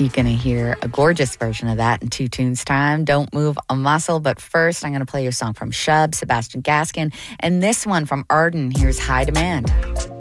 You're going to hear a gorgeous version of that in 2 tunes time. Don't Move a Muscle. But first, I'm going to play you a song from Shub, Sebastian Gaskin, and this one from Arden. Here's High Demand.